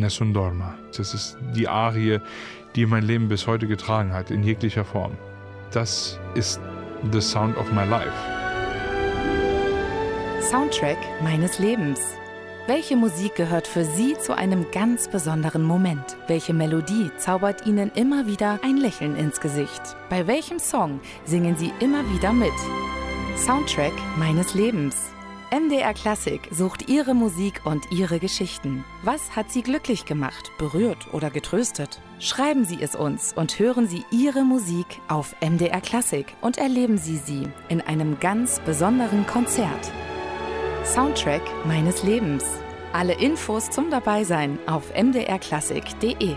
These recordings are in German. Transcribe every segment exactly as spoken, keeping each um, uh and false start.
Nessun Dorma. Das ist die Arie, die mein Leben bis heute getragen hat, in jeglicher Form. Das ist the sound of my life. Soundtrack meines Lebens. Welche Musik gehört für Sie zu einem ganz besonderen Moment? Welche Melodie zaubert Ihnen immer wieder ein Lächeln ins Gesicht? Bei welchem Song singen Sie immer wieder mit? Soundtrack meines Lebens. M D R Klassik sucht Ihre Musik und Ihre Geschichten. Was hat Sie glücklich gemacht, berührt oder getröstet? Schreiben Sie es uns und hören Sie Ihre Musik auf M D R Klassik und erleben Sie sie in einem ganz besonderen Konzert. Soundtrack meines Lebens. Alle Infos zum Dabeisein auf m d r klassik punkt d e.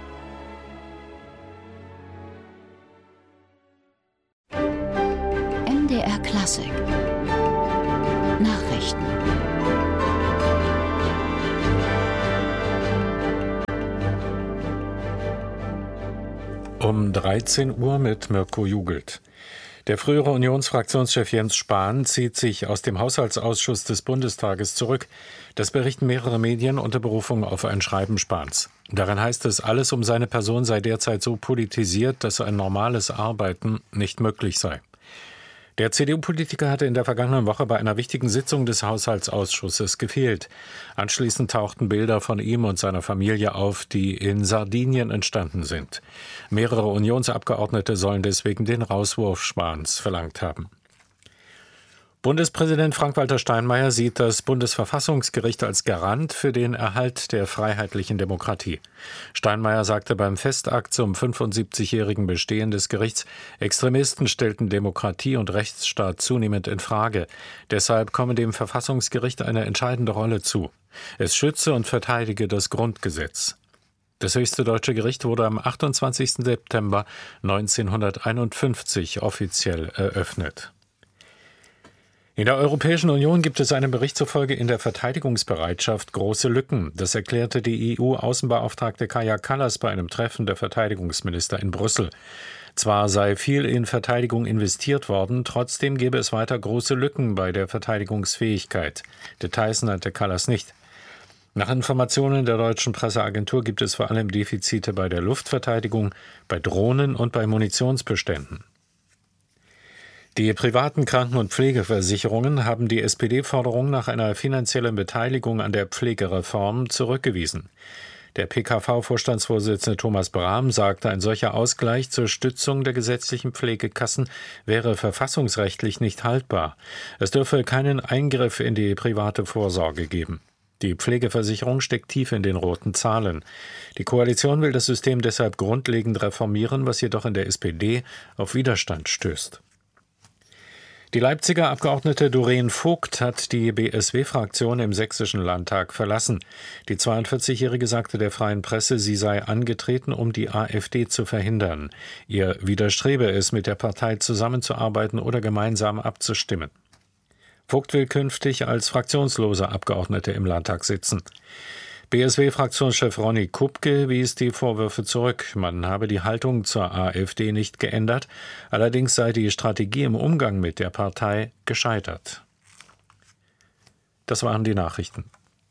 M D R Klassik. Nachrichten. Um dreizehn Uhr mit Mirko Jugelt. Der frühere Unionsfraktionschef Jens Spahn zieht sich aus dem Haushaltsausschuss des Bundestages zurück. Das berichten mehrere Medien unter Berufung auf ein Schreiben Spahns. Darin heißt es, alles um seine Person sei derzeit so politisiert, dass ein normales Arbeiten nicht möglich sei. Der C D U-Politiker hatte in der vergangenen Woche bei einer wichtigen Sitzung des Haushaltsausschusses gefehlt. Anschließend tauchten Bilder von ihm und seiner Familie auf, die in Sardinien entstanden sind. Mehrere Unionsabgeordnete sollen deswegen den Rauswurf Spahns verlangt haben. Bundespräsident Frank-Walter Steinmeier sieht das Bundesverfassungsgericht als Garant für den Erhalt der freiheitlichen Demokratie. Steinmeier sagte beim Festakt zum fünfundsiebzigjährigen Bestehen des Gerichts, Extremisten stellten Demokratie und Rechtsstaat zunehmend in Frage. Deshalb komme dem Verfassungsgericht eine entscheidende Rolle zu. Es schütze und verteidige das Grundgesetz. Das höchste deutsche Gericht wurde am achtundzwanzigsten September neunzehnhunderteinundfünfzig offiziell eröffnet. In der Europäischen Union gibt es einem Bericht zufolge in der Verteidigungsbereitschaft große Lücken. Das erklärte die E U-Außenbeauftragte Kaja Kallas bei einem Treffen der Verteidigungsminister in Brüssel. Zwar sei viel in Verteidigung investiert worden, trotzdem gäbe es weiter große Lücken bei der Verteidigungsfähigkeit. Details nannte Kallas nicht. Nach Informationen der deutschen Presseagentur gibt es vor allem Defizite bei der Luftverteidigung, bei Drohnen und bei Munitionsbeständen. Die privaten Kranken- und Pflegeversicherungen haben die S P D-Forderung nach einer finanziellen Beteiligung an der Pflegereform zurückgewiesen. Der P K V-Vorstandsvorsitzende Thomas Brahm sagte, ein solcher Ausgleich zur Stützung der gesetzlichen Pflegekassen wäre verfassungsrechtlich nicht haltbar. Es dürfe keinen Eingriff in die private Vorsorge geben. Die Pflegeversicherung steckt tief in den roten Zahlen. Die Koalition will das System deshalb grundlegend reformieren, was jedoch in der S P D auf Widerstand stößt. Die Leipziger Abgeordnete Doreen Vogt hat die B S W-Fraktion im Sächsischen Landtag verlassen. Die zweiundvierzigjährige sagte der Freien Presse, sie sei angetreten, um die AfD zu verhindern. Ihr widerstrebe es, mit der Partei zusammenzuarbeiten oder gemeinsam abzustimmen. Vogt will künftig als fraktionslose Abgeordnete im Landtag sitzen. B S W-Fraktionschef Ronny Kupke wies die Vorwürfe zurück. Man habe die Haltung zur AfD nicht geändert. Allerdings sei die Strategie im Umgang mit der Partei gescheitert. Das waren die Nachrichten.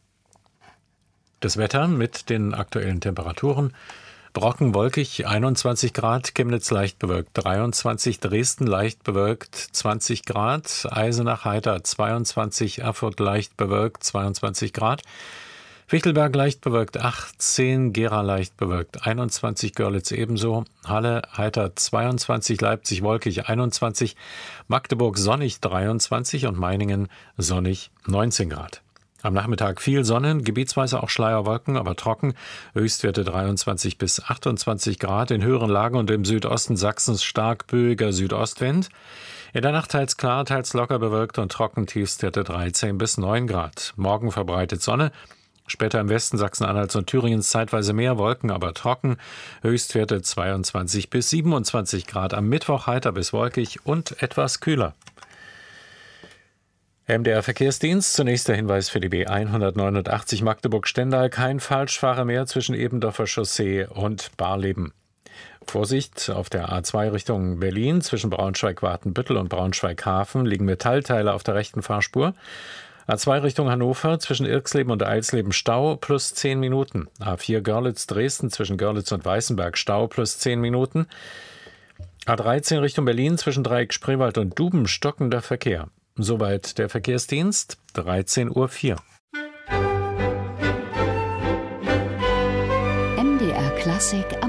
Das Wetter mit den aktuellen Temperaturen. Brocken wolkig, einundzwanzig Grad, Chemnitz leicht bewölkt, dreiundzwanzig, Dresden leicht bewölkt, zwanzig Grad, Eisenach heiter, zweiundzwanzig, Erfurt leicht bewölkt, zweiundzwanzig Grad, Fichtelberg leicht bewölkt, achtzehn, Gera leicht bewölkt, einundzwanzig, Görlitz ebenso, Halle heiter, zweiundzwanzig, Leipzig wolkig, einundzwanzig, Magdeburg sonnig, dreiundzwanzig und Meiningen sonnig, neunzehn Grad. Am Nachmittag viel Sonne, gebietsweise auch Schleierwolken, aber trocken, Höchstwerte dreiundzwanzig bis achtundzwanzig Grad, in höheren Lagen und im Südosten Sachsens stark böiger Südostwind. In der Nacht teils klar, teils locker bewölkt und trocken, Tiefstwerte dreizehn bis neun Grad. Morgen verbreitet Sonne. Später im Westen Sachsen-Anhalts und Thüringens zeitweise mehr Wolken, aber trocken. Höchstwerte zweiundzwanzig bis siebenundzwanzig Grad. Am Mittwoch heiter bis wolkig und etwas kühler. M D R Verkehrsdienst. Zunächst der Hinweis für die B hundertneunundachtzig Magdeburg-Stendal. Kein Falschfahrer mehr zwischen Ebendorfer Chaussee und Barleben. Vorsicht, auf der A zwei Richtung Berlin zwischen Braunschweig-Watenbüttel und Braunschweig-Hafen liegen Metallteile auf der rechten Fahrspur. A zwei Richtung Hannover zwischen Irxleben und Eilsleben Stau plus zehn Minuten. A vier Görlitz-Dresden zwischen Görlitz und Weißenberg Stau plus zehn Minuten. A dreizehn Richtung Berlin zwischen Dreieck Spreewald und Duben stockender Verkehr. Soweit der Verkehrsdienst, dreizehn Uhr vier. M D R Klassik